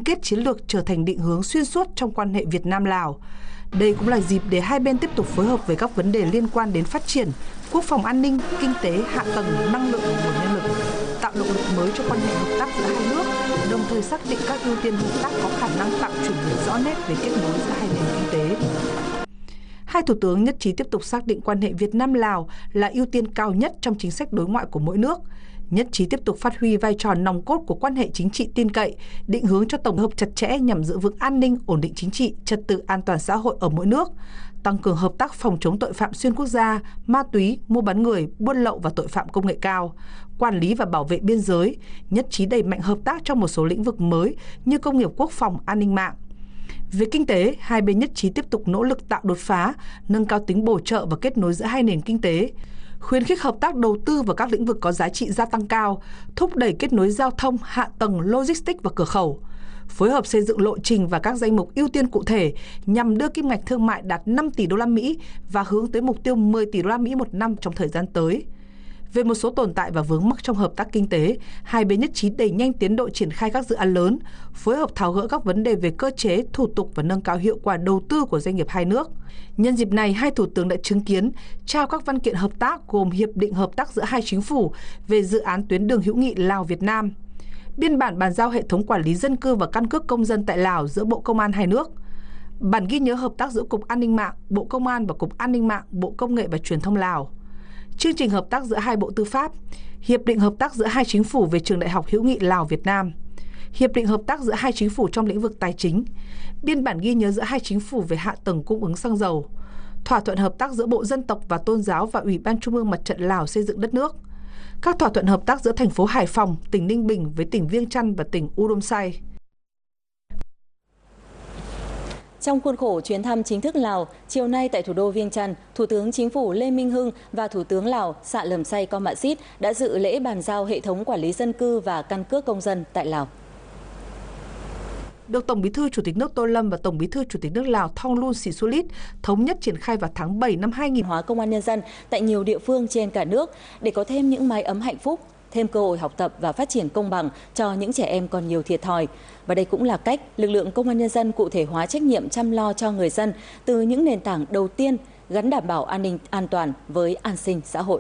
kết chiến lược trở thành định hướng xuyên suốt trong quan hệ Việt Nam-Lào. Đây cũng là dịp để hai bên tiếp tục phối hợp về các vấn đề liên quan đến phát triển, quốc phòng an ninh, kinh tế, hạ tầng, năng lượng và nguồn nhân lực, tạo động lực mới cho quan hệ hợp tác giữa hai nước, đồng thời xác định các ưu tiên hợp tác có khả năng tạo chuyển biến rõ nét về kết nối giữa hai nền kinh tế. Hai thủ tướng nhất trí tiếp tục xác định quan hệ Việt Nam-Lào là ưu tiên cao nhất trong chính sách đối ngoại của mỗi nước, nhất trí tiếp tục phát huy vai trò nòng cốt của quan hệ chính trị tin cậy, định hướng cho tổng hợp chặt chẽ nhằm giữ vững an ninh, ổn định chính trị, trật tự an toàn xã hội ở mỗi nước, tăng cường hợp tác phòng chống tội phạm xuyên quốc gia, ma túy, mua bán người, buôn lậu và tội phạm công nghệ cao, quản lý và bảo vệ biên giới, nhất trí đẩy mạnh hợp tác trong một số lĩnh vực mới như công nghiệp quốc phòng, an ninh mạng. Về kinh tế, hai bên nhất trí tiếp tục nỗ lực tạo đột phá, nâng cao tính bổ trợ và kết nối giữa hai nền kinh tế, khuyến khích hợp tác đầu tư vào các lĩnh vực có giá trị gia tăng cao, thúc đẩy kết nối giao thông, hạ tầng, logistics và cửa khẩu, phối hợp xây dựng lộ trình và các danh mục ưu tiên cụ thể nhằm đưa kim ngạch thương mại đạt 5 tỷ đô la Mỹ và hướng tới mục tiêu 10 tỷ đô la Mỹ một năm trong thời gian tới. Về một số tồn tại và vướng mắc trong hợp tác kinh tế, hai bên nhất trí đẩy nhanh tiến độ triển khai các dự án lớn, phối hợp tháo gỡ các vấn đề về cơ chế, thủ tục và nâng cao hiệu quả đầu tư của doanh nghiệp hai nước. Nhân dịp này, hai thủ tướng đã chứng kiến trao các văn kiện hợp tác gồm Hiệp định Hợp tác giữa hai chính phủ về dự án tuyến đường hữu nghị Lào-Việt Nam, biên bản bàn giao hệ thống quản lý dân cư và căn cước công dân tại Lào giữa Bộ Công an hai nước, bản ghi nhớ hợp tác giữa Cục An ninh mạng, Bộ Công an và Cục An ninh mạng, Bộ Công nghệ và Truyền thông Lào, chương trình hợp tác giữa hai bộ tư pháp, hiệp định hợp tác giữa hai chính phủ về trường đại học hữu nghị Lào-Việt Nam, hiệp định hợp tác giữa hai chính phủ trong lĩnh vực tài chính, biên bản ghi nhớ giữa hai chính phủ về hạ tầng cung ứng xăng dầu, thỏa thuận hợp tác giữa Bộ Dân tộc và Tôn giáo và Ủy ban Trung ương Mặt trận Lào xây dựng đất nước, các thỏa thuận hợp tác giữa thành phố Hải Phòng, tỉnh Ninh Bình với tỉnh Viêng Chăn và tỉnh Udomxai. Trong khuôn khổ chuyến thăm chính thức Lào, chiều nay tại thủ đô Viêng Chăn, Thủ tướng Chính phủ Lê Minh Hưng và Thủ tướng Lào Sạ Lầm Say Co Mạ Xít đã dự lễ bàn giao hệ thống quản lý dân cư và căn cước công dân tại Lào. Được Tổng Bí thư Chủ tịch nước Tô Lâm và Tổng Bí thư Chủ tịch nước Lào Thongloun Sisoulith thống nhất triển khai vào tháng 7 năm 2000 hóa công an nhân dân tại nhiều địa phương trên cả nước để có thêm những mái ấm hạnh phúc, thêm cơ hội học tập và phát triển công bằng cho những trẻ em còn nhiều thiệt thòi. Và đây cũng là cách lực lượng công an nhân dân cụ thể hóa trách nhiệm chăm lo cho người dân từ những nền tảng đầu tiên gắn đảm bảo an ninh an toàn với an sinh xã hội.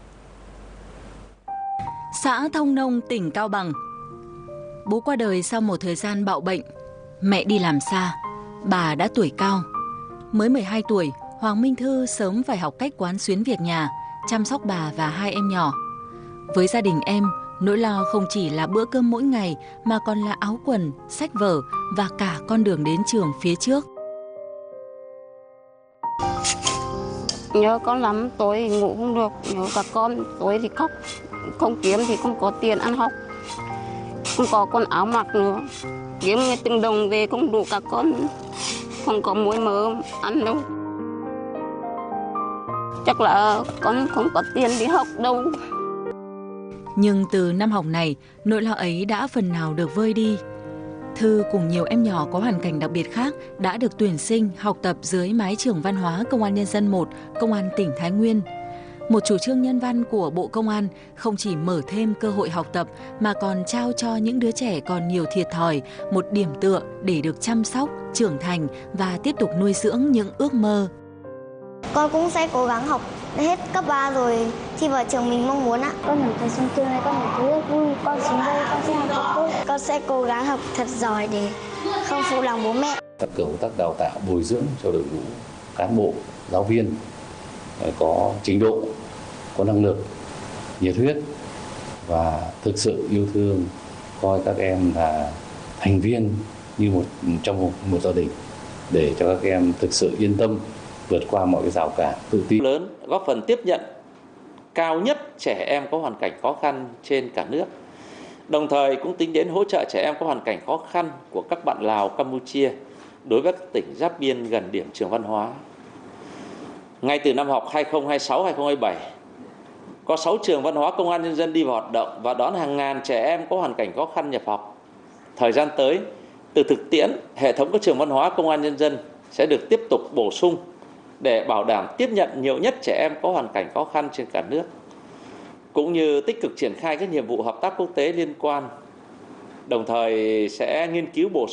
Xã Thông Nông, tỉnh Cao Bằng. Bố qua đời sau một thời gian bạo bệnh, mẹ đi làm xa, bà đã tuổi cao. Mới 12 tuổi, Hoàng Minh Thư sớm phải học cách quán xuyến việc nhà, chăm sóc bà và hai em nhỏ. Với gia đình em, nỗi lo không chỉ là bữa cơm mỗi ngày mà còn là áo quần, sách vở và cả con đường đến trường phía trước. Nhớ con lắm, tối ngủ không được, nhớ cả con, tối thì khóc, không kiếm thì không có tiền ăn học, không có con áo mặc nữa, kiếm nghe từng đồng về không đủ cả con, không có muối mỡ ăn đâu. Chắc là con không có tiền đi học đâu. Nhưng từ năm học này, nỗi lo ấy đã phần nào được vơi đi. Thư cùng nhiều em nhỏ có hoàn cảnh đặc biệt khác đã được tuyển sinh học tập dưới mái trường văn hóa Công an Nhân dân 1, Công an tỉnh Thái Nguyên. Một chủ trương nhân văn của Bộ Công an không chỉ mở thêm cơ hội học tập mà còn trao cho những đứa trẻ còn nhiều thiệt thòi một điểm tựa để được chăm sóc, trưởng thành và tiếp tục nuôi dưỡng những ước mơ. Con cũng sẽ cố gắng học hết cấp 3 rồi thi vào trường mình mong muốn ạ. Con cảm thấy sung sướng này, con cảm thấy rất vui. Con xuống đây con sẽ học thật tốt. Con sẽ cố gắng học thật giỏi để không phụ lòng bố mẹ. Tăng cường công tác đào tạo bồi dưỡng cho đội ngũ cán bộ, giáo viên có trình độ, có năng lực, nhiệt huyết và thực sự yêu thương, coi các em là thành viên như trong một gia đình để cho các em thực sự yên tâm vượt qua mọi cái rào cản, tự tin lớn, góp phần tiếp nhận cao nhất trẻ em có hoàn cảnh khó khăn trên cả nước. Đồng thời cũng tính đến hỗ trợ trẻ em có hoàn cảnh khó khăn của các bạn Lào, Campuchia đối với các tỉnh giáp biên gần điểm trường văn hóa. Ngay từ năm học 2026-2027, có 6 trường văn hóa Công an Nhân dân đi vào hoạt động và đón hàng ngàn trẻ em có hoàn cảnh khó khăn nhập học. Thời gian tới, từ thực tiễn, hệ thống các trường văn hóa Công an Nhân dân sẽ được tiếp tục bổ sung để bảo đảm tiếp nhận nhiều nhất trẻ em có hoàn cảnh khó khăn trên cả nước, cũng như tích cực triển khai các nhiệm vụ hợp tác quốc tế liên quan. Đồng thời sẽ nghiên cứu bổ sung